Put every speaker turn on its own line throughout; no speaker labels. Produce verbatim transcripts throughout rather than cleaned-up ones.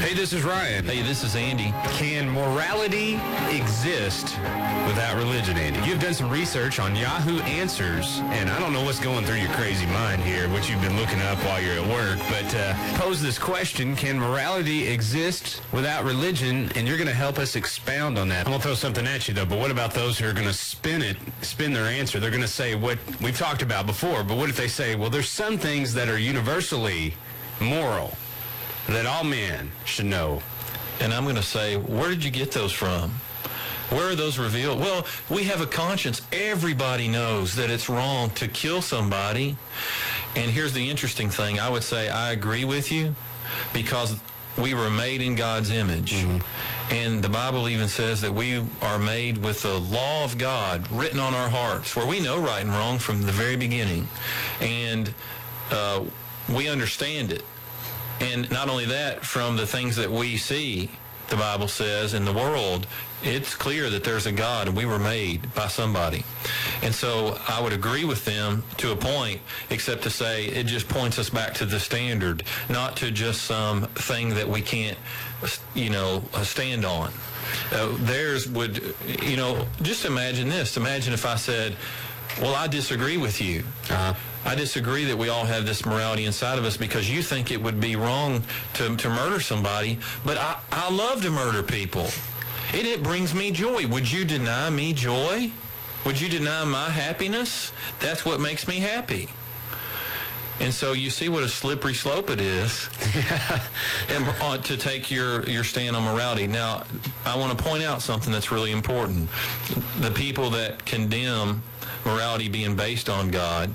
Hey, this is Ryan.
Hey, this is Andy.
Can morality exist without religion, Andy? You've done some research on Yahoo Answers, and I don't know what's going through your crazy mind here, what you've been looking up while you're at work, but uh, pose this question: can morality exist without religion? And you're going to help us expound on that. I'm going to throw something at you, though, but what about those who are going to spin it, spin their answer? They're going to say what we've talked about before, but what if they say, well, there's some things that are universally moral that all men should know?
And I'm going to say, where did you get those from? Where are those revealed? Well, we have a conscience. Everybody knows that it's wrong to kill somebody. And here's the interesting thing. I would say I agree with you because we were made in God's image. Mm-hmm. And the Bible even says that we are made with the law of God written on our hearts, where we know right and wrong from the very beginning. And uh, we understand it. And not only that, from the things that we see, the Bible says, in the world, it's clear that there's a God, and we were made by somebody. And so I would agree with them to a point, except to say it just points us back to the standard, not to just some thing that we can't, you know, stand on. Uh, theirs would, you know, just imagine this. Imagine if I said, well, I disagree with you. Uh-huh. I disagree that we all have this morality inside of us because you think it would be wrong to, to murder somebody, but I, I love to murder people. It, it brings me joy. Would you deny me joy? Would you deny my happiness? That's what makes me happy. And so you see what a slippery slope it is and uh, to take your, your stand on morality. Now, I want to point out something that's really important. The people that condemn morality being based on God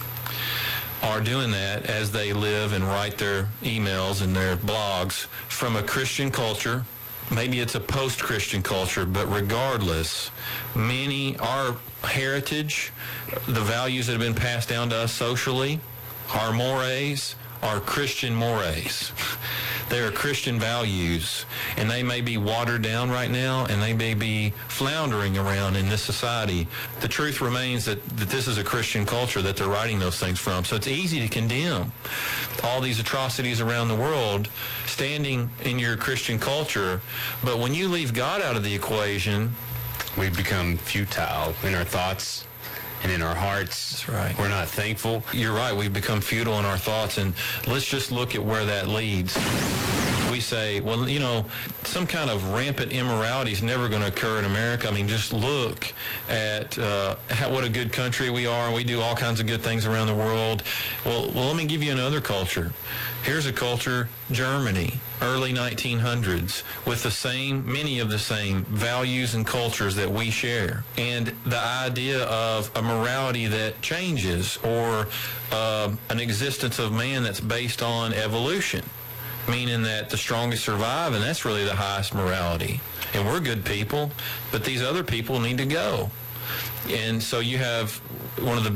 are doing that as they live and write their emails and their blogs from a Christian culture. Maybe it's a post-Christian culture, but regardless, many, our heritage, the values that have been passed down to us socially, our mores, are Christian mores. They are Christian values, and they may be watered down right now, and they may be floundering around in this society. The truth remains that, that this is a Christian culture that they're writing those things from. So it's easy to condemn all these atrocities around the world standing in your Christian culture. But when you leave God out of the equation,
we become futile in our thoughts and in our hearts.
That's right.
We're not thankful.
You're right. We've become futile in our thoughts, and let's just look at where that leads. We say, well, you know, some kind of rampant immorality is never going to occur in America. I mean, just look at uh, how, what a good country we are. We do all kinds of good things around the world. Well, well, let me give you another culture. Here's a culture, Germany, early nineteen hundreds, with the same, many of the same values and cultures that we share. And the idea of a morality that changes, or uh, an existence of man that's based on evolution, meaning that the strongest survive, and that's really the highest morality. And we're good people, but these other people need to go. And so you have one of the